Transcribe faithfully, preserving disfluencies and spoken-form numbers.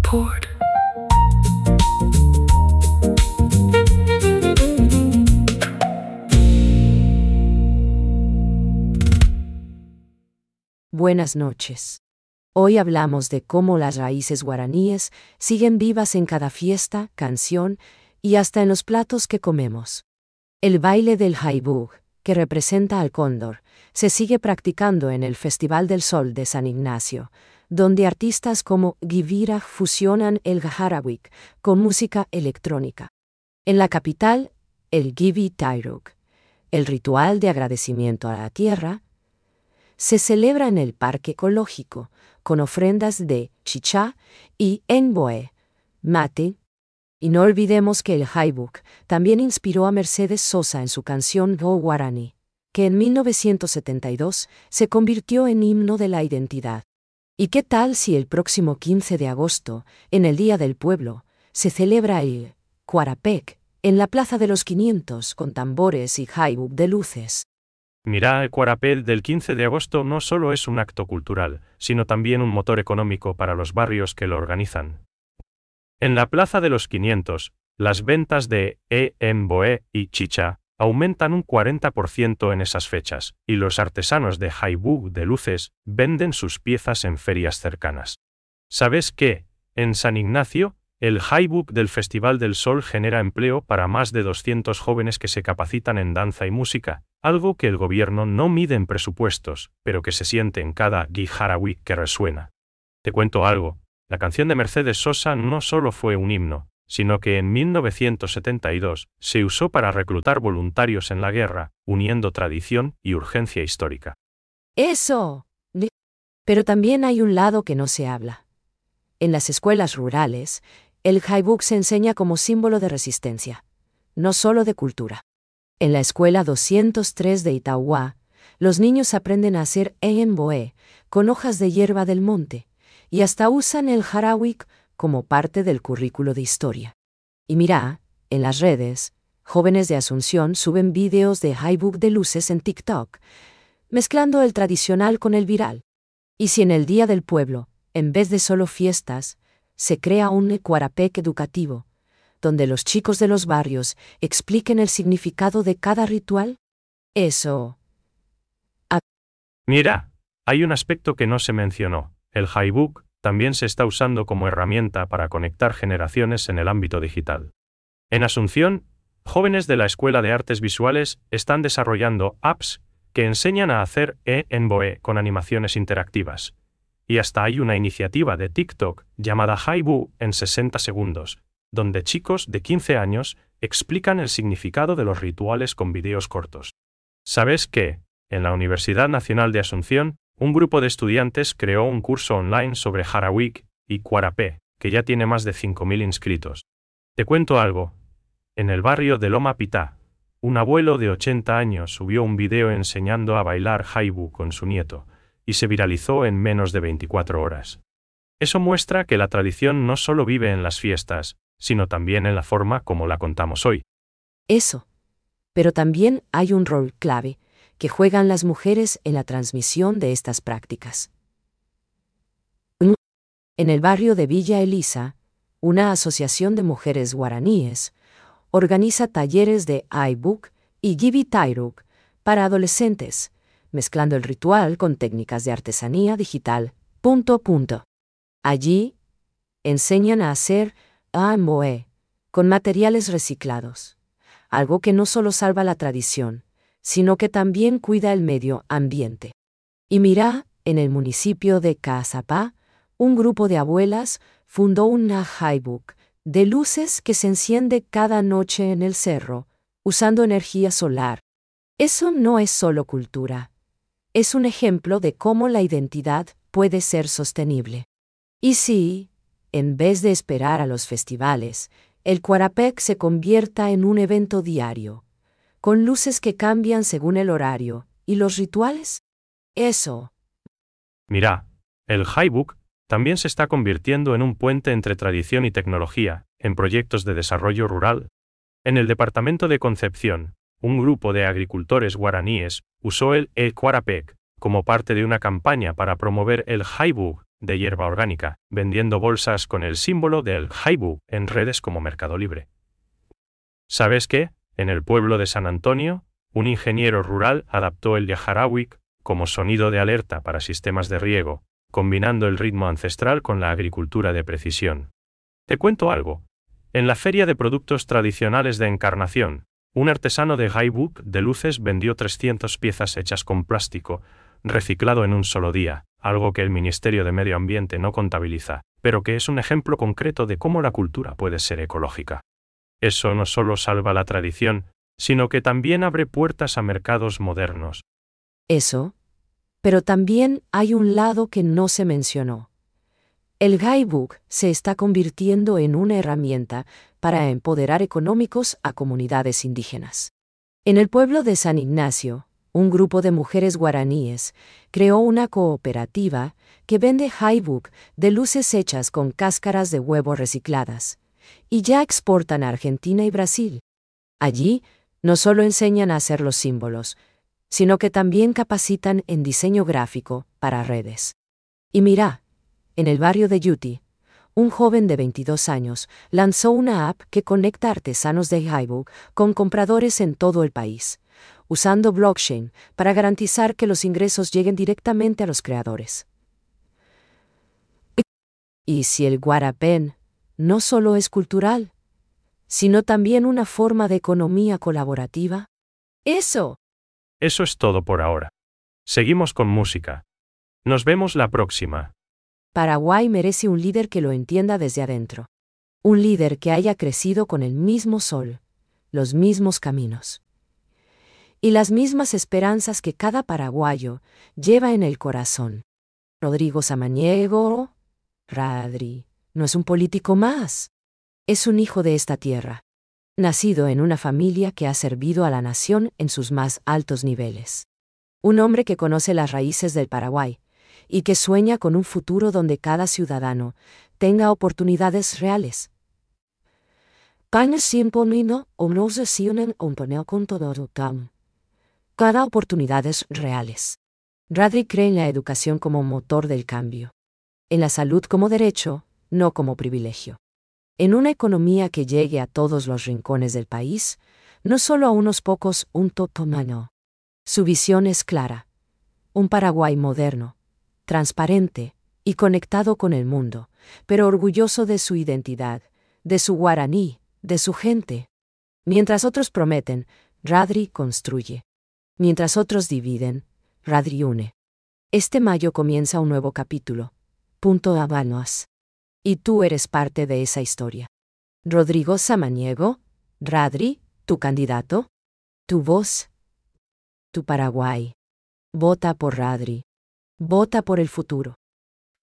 Report. Buenas noches. Hoy hablamos de cómo las raíces guaraníes siguen vivas en cada fiesta, canción y hasta en los platos que comemos. El baile del haibug, que representa al cóndor, se sigue practicando en el Festival del Sol de San Ignacio, donde artistas como Givira fusionan el Gaharawik con música electrónica. En la capital, el Gibi Tairuk, el ritual de agradecimiento a la tierra, se celebra en el parque ecológico, con ofrendas de chicha y enboe, mate. Y no olvidemos que el haibug también inspiró a Mercedes Sosa en su canción Go Guarani, que en mil novecientos setenta y dos se convirtió en himno de la identidad. ¿Y qué tal si el próximo quince de agosto, en el Día del Pueblo, se celebra el Cuarapec en la Plaza de los quinientos con tambores y haibug de luces? Mira, el Cuarapel del quince de agosto no solo es un acto cultural, sino también un motor económico para los barrios que lo organizan. En la Plaza de los quinientos, las ventas de e-emboe y chicha aumentan un cuarenta por ciento en esas fechas, y los artesanos de haibug de luces venden sus piezas en ferias cercanas. ¿Sabes qué? En San Ignacio, el haibug del Festival del Sol genera empleo para más de doscientos jóvenes que se capacitan en danza y música, algo que el gobierno no mide en presupuestos, pero que se siente en cada Gaharawik que resuena. Te cuento algo, la canción de Mercedes Sosa no solo fue un himno, sino que en mil novecientos setenta y dos se usó para reclutar voluntarios en la guerra, uniendo tradición y urgencia histórica. ¡Eso! Pero también hay un lado que no se habla. En las escuelas rurales, el haibug se enseña como símbolo de resistencia, no solo de cultura. En la escuela doscientos tres de Itauguá, los niños aprenden a hacer e-emboe con hojas de hierba del monte, y hasta usan el harawik como parte del currículo de historia. Y mira, en las redes, jóvenes de Asunción suben vídeos de haibug de luces en TikTok, mezclando el tradicional con el viral. Y si en el Día del Pueblo, en vez de solo fiestas, se crea un Cuarapec educativo, donde los chicos de los barrios expliquen el significado de cada ritual, eso... Ah. Mira, hay un aspecto que no se mencionó. El haibug también se está usando como herramienta para conectar generaciones en el ámbito digital. En Asunción, jóvenes de la Escuela de Artes Visuales están desarrollando apps que enseñan a hacer e-emboe con animaciones interactivas. Y hasta hay una iniciativa de TikTok llamada Haibug en sesenta segundos, donde chicos de quince años explican el significado de los rituales con videos cortos. ¿Sabes qué? En la Universidad Nacional de Asunción, un grupo de estudiantes creó un curso online sobre harawik y cuarapé, que ya tiene más de cinco mil inscritos. Te cuento algo. En el barrio de Loma Pitá, un abuelo de ochenta años subió un video enseñando a bailar haibug con su nieto, y se viralizó en menos de veinticuatro horas. Eso muestra que la tradición no solo vive en las fiestas, sino también en la forma como la contamos hoy. Eso. Pero también hay un rol clave que juegan las mujeres en la transmisión de estas prácticas. En el barrio de Villa Elisa, una asociación de mujeres guaraníes organiza talleres de haibug y Gibi Tairuk para adolescentes, mezclando el ritual con técnicas de artesanía digital. Punto, punto. Allí, enseñan a hacer e-emboe con materiales reciclados, algo que no solo salva la tradición, sino que también cuida el medio ambiente. Y mira, en el municipio de Caazapá, un grupo de abuelas fundó una haibug de luces que se enciende cada noche en el cerro, usando energía solar. Eso no es solo cultura. Es un ejemplo de cómo la identidad puede ser sostenible. Y si, en vez de esperar a los festivales, el Cuarapec se convierta en un evento diario, con luces que cambian según el horario y los rituales, eso. Mira, el haibug también se está convirtiendo en un puente entre tradición y tecnología, en proyectos de desarrollo rural. En el departamento de Concepción, un grupo de agricultores guaraníes usó el e-Cuarapec como parte de una campaña para promover el haibug de hierba orgánica, vendiendo bolsas con el símbolo del Haibuk en redes como Mercado Libre. ¿Sabes qué? En el pueblo de San Antonio, un ingeniero rural adaptó el yajarawik como sonido de alerta para sistemas de riego, combinando el ritmo ancestral con la agricultura de precisión. Te cuento algo. En la feria de productos tradicionales de Encarnación, un artesano de Haibuk de luces vendió trescientas piezas hechas con plástico, reciclado en un solo día, algo que el Ministerio de Medio Ambiente no contabiliza, pero que es un ejemplo concreto de cómo la cultura puede ser ecológica. Eso no solo salva la tradición, sino que también abre puertas a mercados modernos. Eso. Pero también hay un lado que no se mencionó. El Haibuk se está convirtiendo en una herramienta para empoderar económicos a comunidades indígenas. En el pueblo de San Ignacio, un grupo de mujeres guaraníes creó una cooperativa que vende Haibuk de luces hechas con cáscaras de huevo recicladas, y ya exportan a Argentina y Brasil. Allí, no solo enseñan a hacer los símbolos, sino que también capacitan en diseño gráfico para redes. Y mira, en el barrio de Yuti, un joven de veintidós años lanzó una app que conecta artesanos de Haibuk con compradores en todo el país, usando blockchain para garantizar que los ingresos lleguen directamente a los creadores. Y si el guarapén no solo es cultural, sino también una forma de economía colaborativa. ¡Eso! Eso es todo por ahora. Seguimos con música. Nos vemos la próxima. Paraguay merece un líder que lo entienda desde adentro. Un líder que haya crecido con el mismo sol, los mismos caminos y las mismas esperanzas que cada paraguayo lleva en el corazón. Rodrigo Samaniego, Radri, no es un político más. Es un hijo de esta tierra, nacido en una familia que ha servido a la nación en sus más altos niveles. Un hombre que conoce las raíces del Paraguay y que sueña con un futuro donde cada ciudadano tenga oportunidades reales. Cada oportunidades reales. Radri cree en la educación como motor del cambio, en la salud como derecho, no como privilegio. En una economía que llegue a todos los rincones del país, no solo a unos pocos, un totomano. Su visión es clara. Un Paraguay moderno, transparente y conectado con el mundo, pero orgulloso de su identidad, de su guaraní, de su gente. Mientras otros prometen, Radri construye. Mientras otros dividen, Radri une. Este mayo comienza un nuevo capítulo. Punto Habanos. Y tú eres parte de esa historia. Rodrigo Samaniego, Radri, tu candidato, tu voz, tu Paraguay. Vota por Radri. Vota por el futuro.